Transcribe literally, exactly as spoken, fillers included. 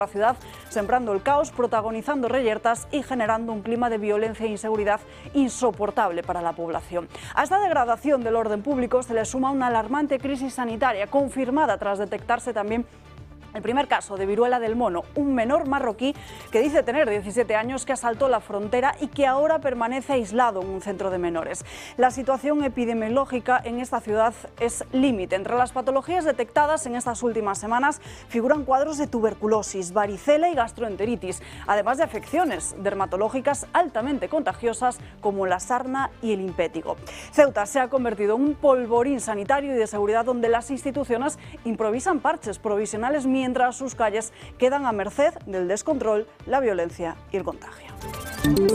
la ciudad, sembrando el caos, protagonizando reyertas y generando un clima de violencia e inseguridad insoportable para la población. A esta degradación del orden público se le suma una alarmante crisis sanitaria, confirmada tras detectarse también el primer caso de viruela del mono, un menor marroquí que dice tener diecisiete años, que asaltó la frontera y que ahora permanece aislado en un centro de menores. La situación epidemiológica en esta ciudad es límite. Entre las patologías detectadas en estas últimas semanas figuran cuadros de tuberculosis, varicela y gastroenteritis, además de afecciones dermatológicas altamente contagiosas como la sarna y el impétigo. Ceuta se ha convertido en un polvorín sanitario y de seguridad donde las instituciones improvisan parches provisionales mientras sus calles quedan a merced del descontrol, la violencia y el contagio.